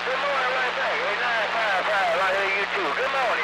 Good morning, right back. 8955, I hear you too. Good morning.